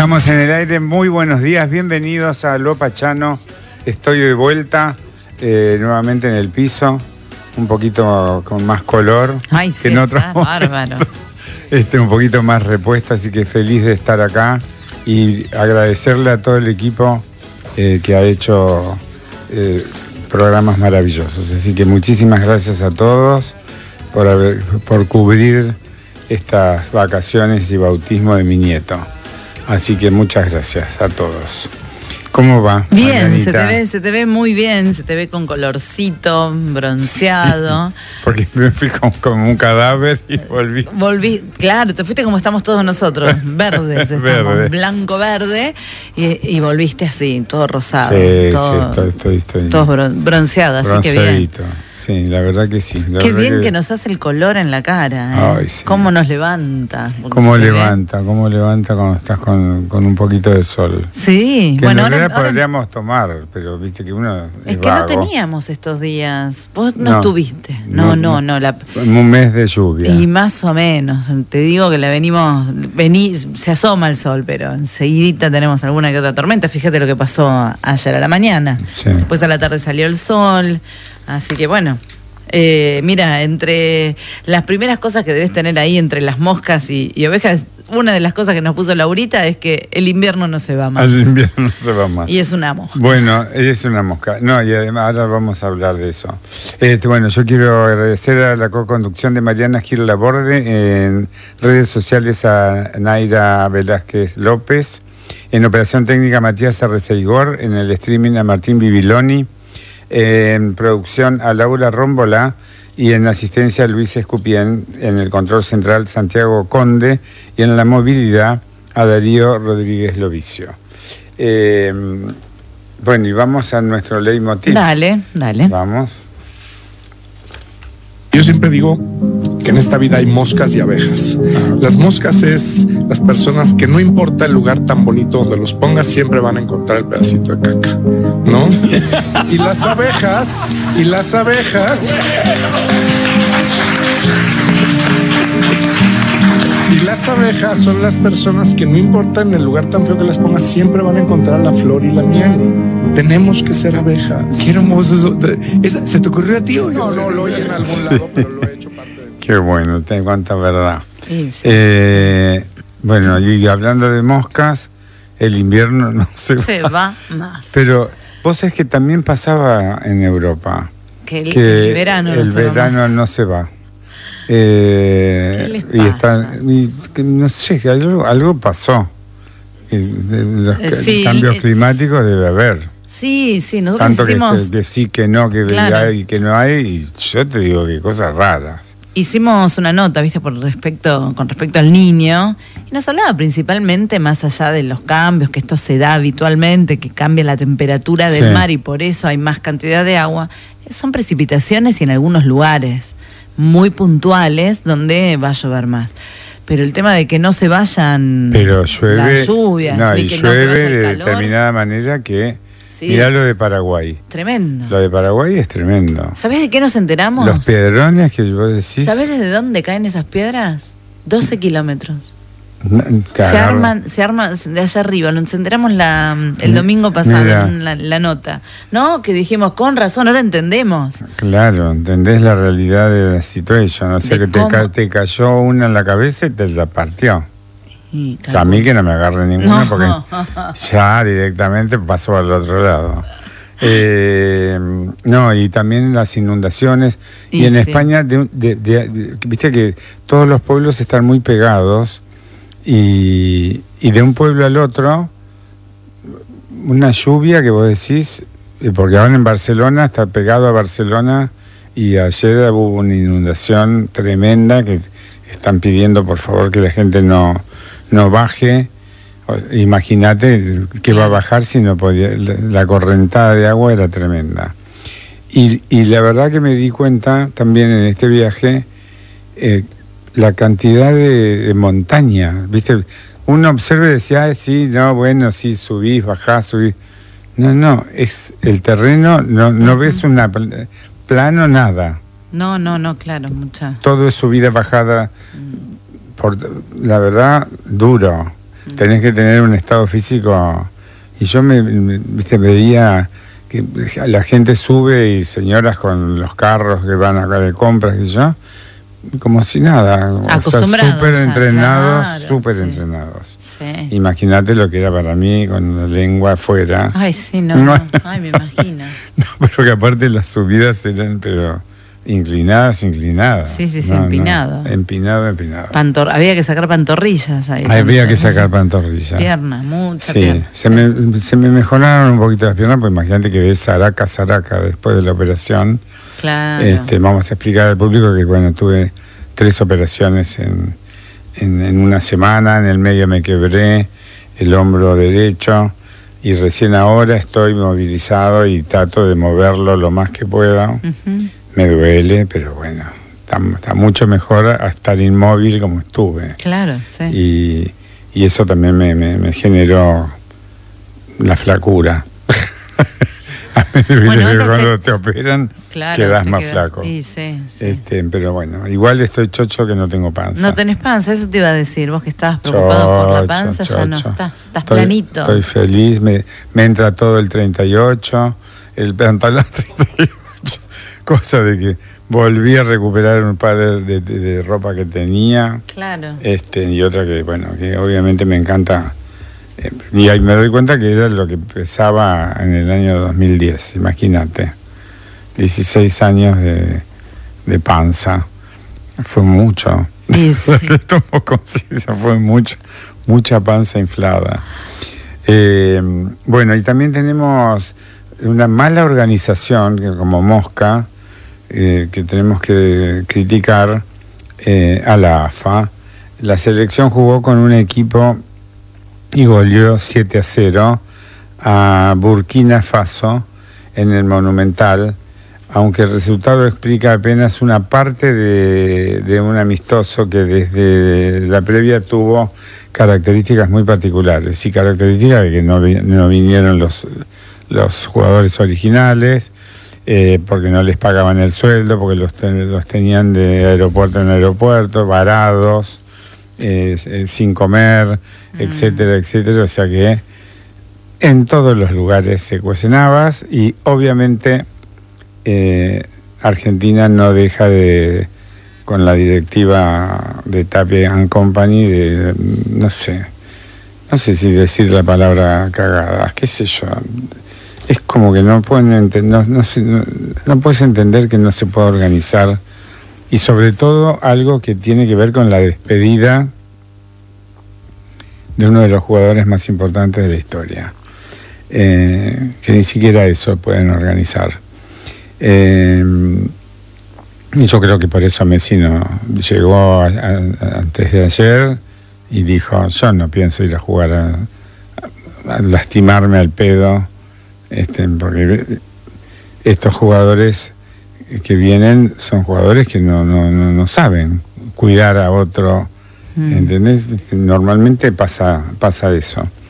Estamos en el aire, muy buenos días, bienvenidos a Lo Pachano. Estoy de vuelta, nuevamente en el piso, un poquito con más color. Ay, que sí, en otros bárbaro. Un poquito más repuesto, así que feliz de estar acá y agradecerle a todo el equipo que ha hecho programas maravillosos. Así que muchísimas gracias a todos por cubrir estas vacaciones y bautismo de mi nieto. Así que muchas gracias a todos. ¿Cómo va? Bien, Marianita? se te ve muy bien, se te ve con colorcito, bronceado. Sí, porque me fui como un cadáver y volví. Volví, claro, te fuiste como estamos todos nosotros, verdes, estamos, Verde. blanco-verde, y volviste así, todo rosado. Sí, todo, estoy todo bronceado, así que bien. bronceadito. Sí, la verdad que sí. Qué bien que nos hace el color en la cara, ¿eh? Ay, sí. Cómo nos levanta. ¿Cómo levanta cuando estás con un poquito de sol? Sí, Que bueno, en realidad ahora podríamos tomar, pero viste que uno es es que no vago. teníamos estos días. Vos no No, estuviste. No. Un mes de lluvia. Y más o menos. Te digo que se asoma el sol, pero enseguidita tenemos alguna que otra tormenta. Fíjate lo que pasó ayer a la mañana. Sí. Después a la tarde salió el sol. Así que bueno. Mira, entre las primeras cosas que debes tener ahí entre las moscas y ovejas, una de las cosas que nos puso Laurita es que el invierno no se va más. Al invierno no se va más. Y es una mosca. Bueno, es una mosca. No, y además ahora vamos a hablar de eso. Bueno, yo quiero agradecer a la co-conducción de Mariana Gil Laborde, en redes sociales a Naira Velázquez López, en operación técnica Matías Arreceigor, en el streaming a Martín Bibiloni, en producción a Laura Rómbola y en asistencia a Luis Escupien, en el control central Santiago Conde y en la movilidad a Darío Rodríguez Lovicio. Bueno, y vamos a nuestro leitmotiv. Dale. Vamos. Yo siempre digo que en esta vida hay moscas y abejas. Las moscas es las personas que no importa el lugar tan bonito donde los pongas, siempre van a encontrar el pedacito de caca, ¿no? Y las abejas son las personas que no importa en el lugar tan feo que les pongas, siempre van a encontrar la flor y la miel. Tenemos que ser abejas. Qué hermoso eso. ¿Se te ocurrió a ti o yo? No lo oí en algún lado, pero lo he hecho parte de... Qué bueno, te cuánta verdad. Sí, sí. Bueno, y hablando de moscas, el invierno no se va más. Pero vos sabés que también pasaba en Europa. Que el verano no se va. ¿Qué les pasa? No sé, algo pasó. Los cambios climáticos debe haber. Sí, nosotros Tanto hicimos... que sí, que no, que Claro. hay y que no hay. Y yo te digo que cosas raras. Hicimos una nota, ¿viste? Con respecto al niño, y nos hablaba principalmente, más allá de los cambios, que esto se da habitualmente, que cambia la temperatura del mar y por eso hay más cantidad de agua. Son precipitaciones y en algunos lugares muy puntuales donde va a llover más. Pero el tema de que no se vayan las lluvias, ni que no se vaya el de calor, determinada manera que... sí, Mirá lo de Paraguay. tremendo. Lo de Paraguay es tremendo. ¿Sabés de qué nos enteramos? Los piedrones que vos decís... ¿Sabés desde dónde caen esas piedras? 12 kilómetros. Claro. Se arma de allá arriba. Nos enteramos el domingo pasado en la nota, ¿no? Que dijimos, con razón, ahora entendemos. Claro, entendés la realidad de la situación. O sea, De que cómo... te cayó una en la cabeza y te la partió. Y, O sea, a mí que no me agarre ninguna No. porque ya directamente pasó al otro lado. No, y también las inundaciones. Y en sí. España, viste que todos los pueblos están muy pegados y de un pueblo al otro, una lluvia que vos decís, porque ahora en Barcelona, está pegado a Barcelona, y ayer hubo una inundación tremenda que están pidiendo por favor que la gente no baje. Imagínate que va a bajar si no podía, la correntada de agua era tremenda. Y la verdad que me di cuenta también en este viaje la cantidad de montaña, ¿viste? Uno observa y decía, sí, no, bueno, sí, subís, bajás, subís. No, es el terreno, no ves una plano, nada. No, claro, mucha. Todo es subida, bajada, por la verdad, duro. tenés que tener un estado físico. Y yo viste, veía que la gente sube y señoras con los carros que van acá de compras, y yo, como si nada, acostumbrados, súper entrenados, claro, súper sí. entrenados. Sí. Imagínate lo que era para mí con la lengua afuera. Ay, sí, no. Ay, me imagino. No, pero que aparte las subidas eran, pero inclinadas. Sí, empinado. Empinado. Había que sacar pantorrillas ahí. Había que sacar pantorrillas. Piernas, muchas sí, piernas. se me mejoraron un poquito las piernas, pues imagínate que ves Saraca después de la operación. Claro. Vamos a explicar al público que, bueno, tuve 3 operaciones en una semana, en el medio me quebré el hombro derecho y recién ahora estoy movilizado y trato de moverlo lo más que pueda. Uh-huh. Me duele, pero bueno, está mucho mejor a estar inmóvil como estuve. Claro, sí. Y eso también me generó la flacura. Bueno, cuando te operan, claro, quedás más flaco. Sí. Pero bueno, igual estoy chocho que no tengo panza. No tenés panza, eso te iba a decir. Vos que estabas preocupado por la panza, ya no estás planito. Estoy feliz, me entra todo el 38, el pantalón 38. Cosa de que volví a recuperar un par de ropa que tenía. Claro. Y otra que, bueno, que obviamente me encanta. Y ahí me doy cuenta que era lo que pesaba en el año 2010, imagínate. 16 años de panza. Fue mucho. Sí, sí. Tomo conciencia, fue mucha panza inflada. Bueno, y también tenemos una mala organización, que como Mosca, que tenemos que criticar a la AFA. La selección jugó con un equipo y goleó 7-0 a Burkina Faso en el Monumental, aunque el resultado explica apenas una parte de un amistoso que desde la previa tuvo características muy particulares, y características de que no vinieron los jugadores originales, porque no les pagaban el sueldo, porque los tenían de aeropuerto en aeropuerto, varados, sin comer, etcétera, o sea que en todos los lugares se cuecen habas, y obviamente Argentina no deja con la directiva de Tapia and Company, no sé si decir la palabra cagada, qué sé yo, es como que no pueden entender, no puedes entender que no se pueda organizar, y sobre todo algo que tiene que ver con la despedida de uno de los jugadores más importantes de la historia, que ni siquiera eso pueden organizar. Y yo creo que por eso Messi llegó antes de ayer y dijo, yo no pienso ir a jugar a lastimarme al pedo, porque estos jugadores que vienen son jugadores que no saben cuidar a otro, ¿entendés? Normalmente pasa eso.